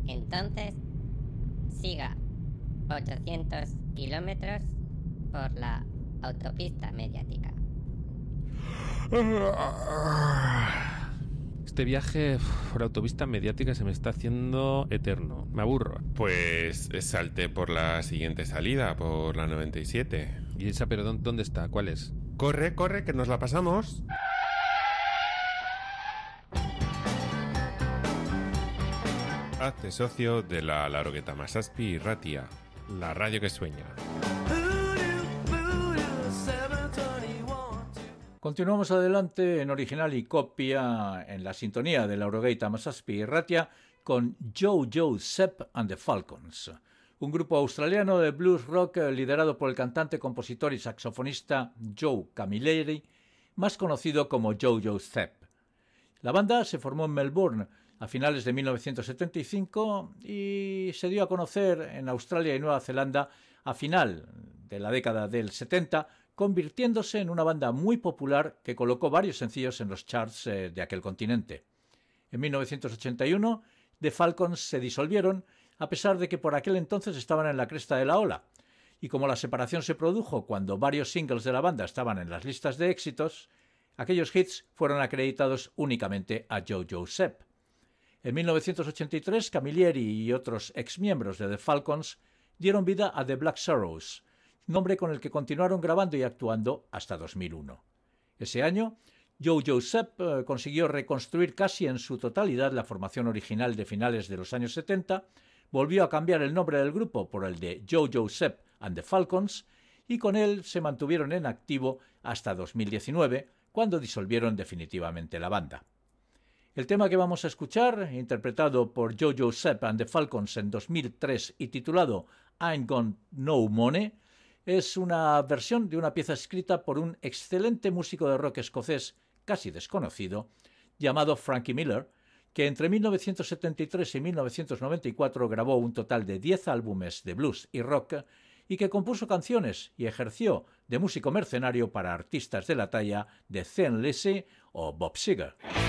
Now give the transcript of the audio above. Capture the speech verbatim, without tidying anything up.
Entonces, siga ochocientos kilómetros por la autopista mediática. Este viaje por autopista mediática se me está haciendo eterno. Me aburro. Pues salte por la siguiente salida, por la noventa y siete. ¿Y esa, pero dónde está? ¿Cuál es? Corre, corre, que nos la pasamos. Hazte socio de la Larogueta Masaspi y Ratia, la radio que sueña. Continuamos adelante en original y copia en la sintonía de la Larogueta Masaspi y Ratia con JoJo Sepp and the Falcons, un grupo australiano de blues rock liderado por el cantante, compositor y saxofonista Joe Camilleri, más conocido como JoJo Sepp. La banda se formó en Melbourne a finales de mil novecientos setenta y cinco y se dio a conocer en Australia y Nueva Zelanda a final de la década del setenta, convirtiéndose en una banda muy popular que colocó varios sencillos en los charts eh, de aquel continente. En mil novecientos ochenta y uno, The Falcons se disolvieron, a pesar de que por aquel entonces estaban en la cresta de la ola, y como la separación se produjo cuando varios singles de la banda estaban en las listas de éxitos, aquellos hits fueron acreditados únicamente a JoJo Sepp. En mil novecientos ochenta y tres, Camilleri y otros exmiembros de The Falcons dieron vida a The Black Sorrows, nombre con el que continuaron grabando y actuando hasta dos mil uno. Ese año, JoJo Sepp eh, consiguió reconstruir casi en su totalidad la formación original de finales de los años setenta, volvió a cambiar el nombre del grupo por el de JoJo Sepp and the Falcons y con él se mantuvieron en activo hasta dos mil diecinueve, cuando disolvieron definitivamente la banda. El tema que vamos a escuchar, interpretado por JoJo Sepp and the Falcons en dos mil tres y titulado Ain't Got No Money, es una versión de una pieza escrita por un excelente músico de rock escocés casi desconocido, llamado Frankie Miller, que entre mil novecientos setenta y tres y mil novecientos noventa y cuatro grabó un total de diez álbumes de blues y rock y que compuso canciones y ejerció de músico mercenario para artistas de la talla de Thin Lizzy o Bob Seger.